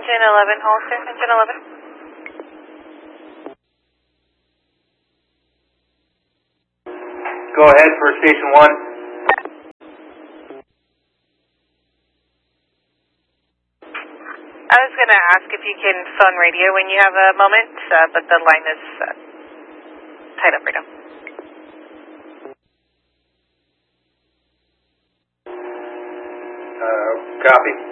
Engine 11, Hollister, Engine 11. Go ahead for Station 1. I was going to ask if you can phone radio when you have a moment, but the line is tied up right now. Copy.